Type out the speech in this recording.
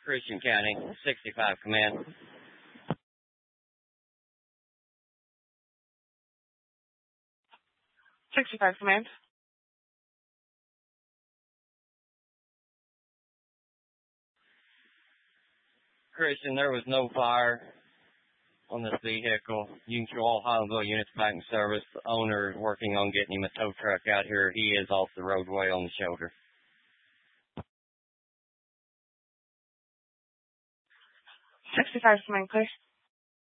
Christian County, 65 command. 65 command. Christian, there was no fire on this vehicle. You can show all Highlandsville units back in service. The owner is working on getting him a tow truck out here. He is off the roadway on the shoulder. 65 command, please.